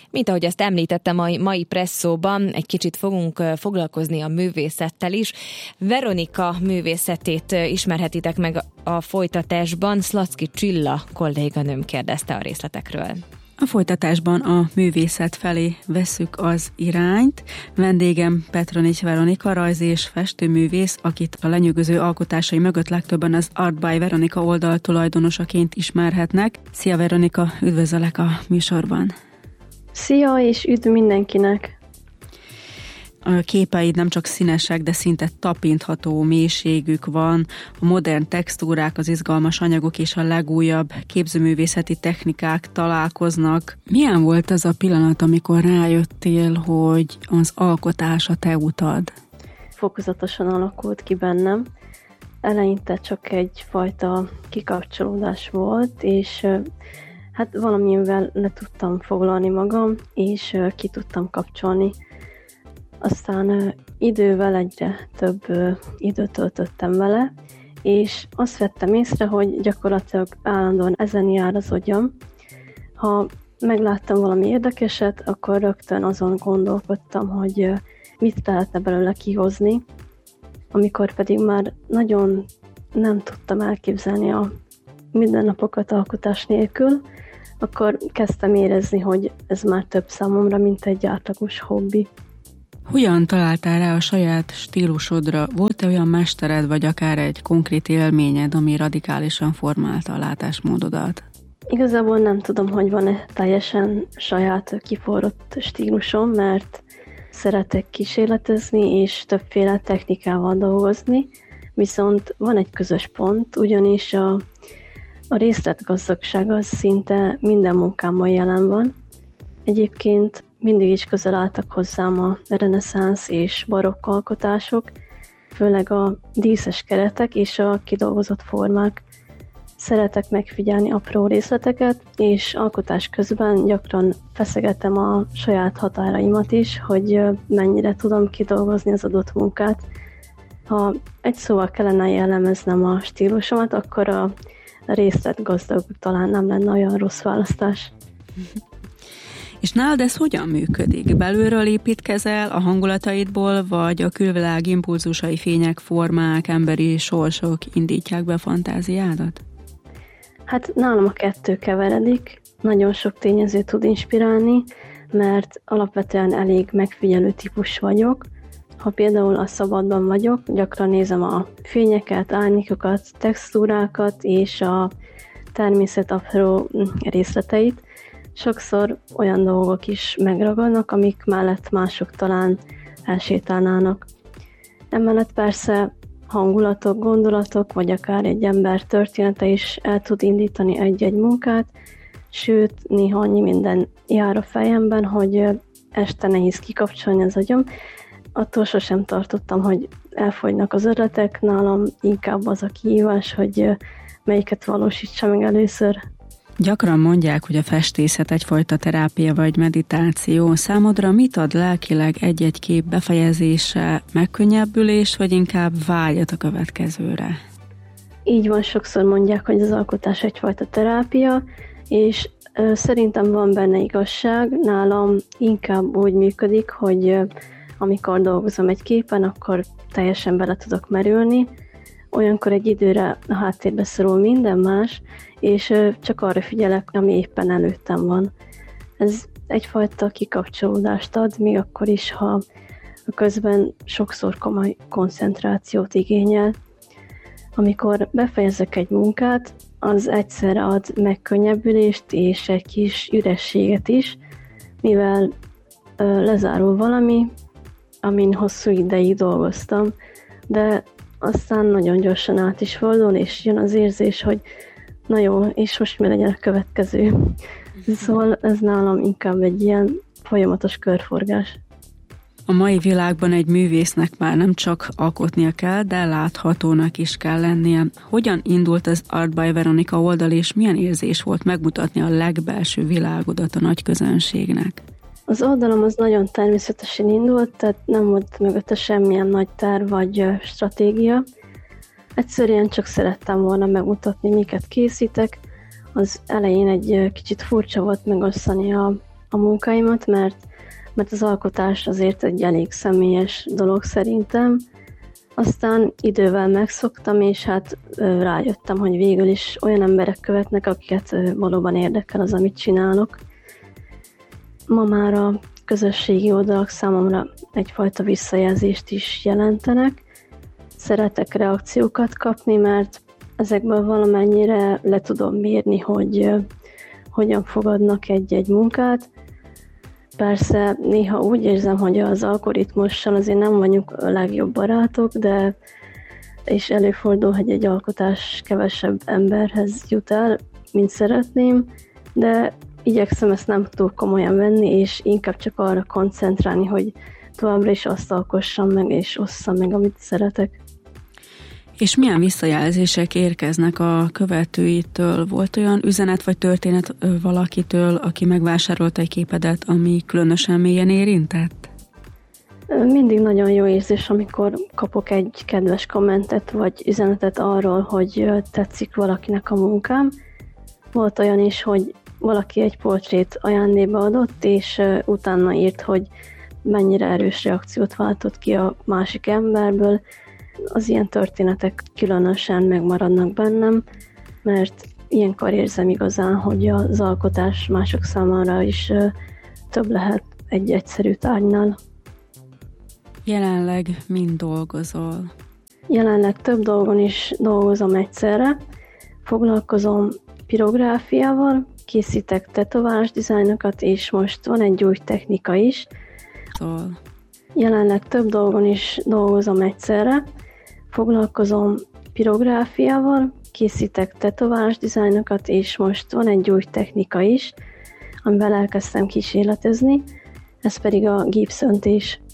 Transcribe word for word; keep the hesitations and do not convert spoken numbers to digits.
Mint ahogy azt említettem a mai presszóban, egy kicsit fogunk foglalkozni a művészettel is. Veronika művészetét ismerhetitek meg a folytatásban. Szlacki Csilla kolléganőm kérdezte a részletekről. A folytatásban a művészet felé vesszük az irányt. Vendégem Petronics Veronika, rajz- és festőművész, akit a lenyűgöző alkotásai mögött legtöbben az Art by Veronika oldal tulajdonosaként ismerhetnek. Szia Veronika, üdvözöllek a műsorban! Szia, és üdv mindenkinek! A képeid nem csak színesek, de szinte tapintható mélységük van, a modern textúrák, az izgalmas anyagok és a legújabb képzőművészeti technikák találkoznak. Milyen volt az a pillanat, amikor rájöttél, hogy az alkotás a te utad? Fokozatosan alakult ki bennem. Eleinte csak egyfajta kikapcsolódás volt, és hát valamivel le tudtam foglalni magam, és ki tudtam kapcsolni. Aztán idővel egyre több időt töltöttem vele, és azt vettem észre, hogy gyakorlatilag állandóan ezen jár az agyam. Ha megláttam valami érdekeset, akkor rögtön azon gondolkodtam, hogy mit lehetne belőle kihozni. Amikor pedig már nagyon nem tudtam elképzelni a mindennapokat alkotás nélkül, akkor kezdtem érezni, hogy ez már több számomra, mint egy átlagos hobbi. Hogyan találtál rá a saját stílusodra? Volt-e olyan mestered, vagy akár egy konkrét élményed, ami radikálisan formálta a látásmódodat? Igazából nem tudom, hogy van-e teljesen saját kiforrott stílusom, mert szeretek kísérletezni és többféle technikával dolgozni, viszont van egy közös pont, ugyanis a, a részletgazdagság az szinte minden munkámban jelen van. Egyébként mindig is közel álltak hozzám a reneszánsz és barokk alkotások, főleg a díszes keretek és a kidolgozott formák. Szeretek megfigyelni apró részleteket, és alkotás közben gyakran feszegetem a saját határaimat is, hogy mennyire tudom kidolgozni az adott munkát. Ha egy szóval kellene jellemeznem a stílusomat, akkor a részletgazdag talán nem lenne olyan rossz választás. És nálad ez hogyan működik? Belülről építkezel a hangulataidból, vagy a külvilág impulzusai, fények, formák, emberi sorsok indítják be a fantáziádat? Hát nálam a kettő keveredik. Nagyon sok tényező tud inspirálni, mert alapvetően elég megfigyelő típus vagyok. Ha például a szabadban vagyok, gyakran nézem a fényeket, árnyékokat, textúrákat és a természet apró részleteit. Sokszor olyan dolgok is megragadnak, amik mellett mások talán elsétálnának. Emellett persze hangulatok, gondolatok, vagy akár egy ember története is el tud indítani egy-egy munkát, sőt, néha annyi minden jár a fejemben, hogy este nehéz kikapcsolni az agyam. Attól sosem tartottam, hogy elfogynak az ötletek, nálam inkább az a kihívás, hogy melyiket valósítsa meg először. Gyakran mondják, hogy a festészet egyfajta terápia vagy meditáció. Számodra mit ad lelkileg egy-egy kép befejezése, megkönnyebbülés, vagy inkább vágyat a következőre? Így van, sokszor mondják, hogy az alkotás egyfajta terápia, és ö, szerintem van benne igazság. Nálam inkább úgy működik, hogy ö, amikor dolgozom egy képen, akkor teljesen bele tudok merülni. Olyankor egy időre a háttérbe szorul minden más, és csak arra figyelek, ami éppen előttem van. Ez egyfajta kikapcsolódást ad, még akkor is, ha közben sokszor komoly koncentrációt igényel. Amikor befejezek egy munkát, az egyszerre ad megkönnyebbülést és egy kis ürességet is, mivel ö, lezárul valami, amin hosszú ideig dolgoztam, de aztán nagyon gyorsan át is fordul, és jön az érzés, hogy na jó, és most mi legyen a következő. Szóval ez nálam inkább egy ilyen folyamatos körforgás. A mai világban egy művésznek már nem csak alkotnia kell, de láthatónak is kell lennie. Hogyan indult az Art by Veronika oldal, és milyen érzés volt megmutatni a legbelső világodat a nagy közönségnek? Az oldalom az nagyon természetesen indult, tehát nem volt mögötte semmilyen nagy terv vagy stratégia. Egyszerűen csak szerettem volna megmutatni, miket készítek. Az elején egy kicsit furcsa volt megosztani a a munkáimat, mert, mert az alkotás azért egy elég személyes dolog szerintem. Aztán idővel megszoktam, és hát rájöttem, hogy végül is olyan emberek követnek, akiket valóban érdekel az, amit csinálok. Ma már a közösségi oldalak számomra egyfajta visszajelzést is jelentenek. Szeretek reakciókat kapni, mert ezekből valamennyire le tudom mérni, hogy hogyan fogadnak egy-egy munkát. Persze néha úgy érzem, hogy az algoritmussal azért nem vagyunk a legjobb barátok, de és előfordul, hogy egy alkotás kevesebb emberhez jut el, mint szeretném, de igyekszem ezt nem túl komolyan venni, és inkább csak arra koncentrálni, hogy továbbra is azt alkossam meg, és osszam meg, amit szeretek. És milyen visszajelzések érkeznek a követőitől? Volt olyan üzenet vagy történet valakitől, aki megvásárolta egy képedet, ami különösen mélyen érintett? Mindig nagyon jó érzés, amikor kapok egy kedves kommentet vagy üzenetet arról, hogy tetszik valakinek a munkám. Volt olyan is, hogy valaki egy portrét ajándékba adott, és utána írt, hogy mennyire erős reakciót váltott ki a másik emberből. Az ilyen történetek különösen megmaradnak bennem, mert ilyenkor érzem igazán, hogy az alkotás mások számára is több lehet egy egyszerű tárgynál. Jelenleg mind dolgozol? Jelenleg több dolgon is dolgozom egyszerre. Foglalkozom pirográfiával, készítek tetovás dizájnokat, és most van egy új technika is. Szól. Jelenleg több dolgon is dolgozom egyszerre. Foglalkozom pirográfiával, készítek tetovás dizájnokat, és most van egy új technika is, amivel elkezdtem kísérletezni, ez pedig a gipszöntés.